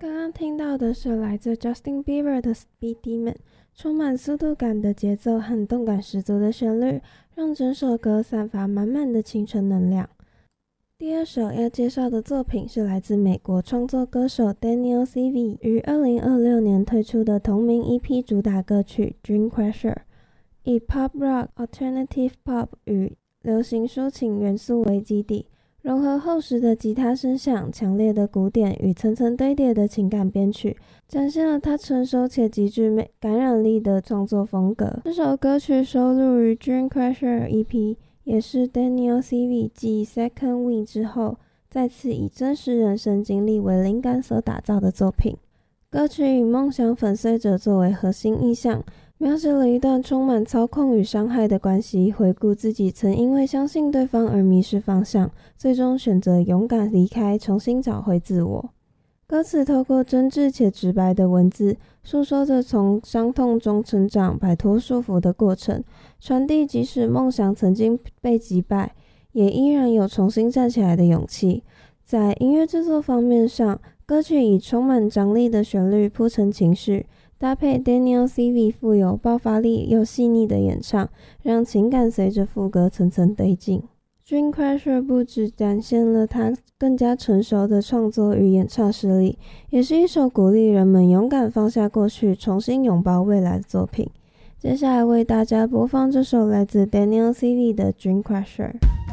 刚刚听到的是来自 Justin Bieber 的 Speed Demon， 充满速度感的节奏和动感十足的旋律，让整首歌散发满满的青春能量。第二首要介绍的作品是来自美国创作歌手 Daniel Cevey 于2026年推出的同名 EP 主打歌曲 Dream Crusher， 以 Pop Rock、Alternative Pop 与流行抒情元素为基底，融合厚实的吉他声响、强烈的鼓点与层层堆叠的情感编曲，展现了他成熟且极具感染力的创作风格。这首歌曲收录于 Dream Crusher EP， 也是 Daniel Cevey 继 Second Wind 之后再次以真实人生经历为灵感所打造的作品。歌曲以梦想粉碎者作为核心意象，描写了一段充满操控与伤害的关系，回顾自己曾因为相信对方而迷失方向，最终选择勇敢离开，重新找回自我。歌词透过真挚且直白的文字，诉说着从伤痛中成长、摆脱束缚的过程，传递即使梦想曾经被击败，也依然有重新站起来的勇气。在音乐制作方面上，歌曲以充满张力的旋律铺陈情绪，搭配 Daniel Cevey 富有爆发力又细腻的演唱，让情感随着副歌层层堆进。Dream Crusher 不只展现了他更加成熟的创作与演唱实力，也是一首鼓励人们勇敢放下过去，重新拥抱未来的作品。接下来为大家播放这首来自 Daniel Cevey 的 Dream Crusher。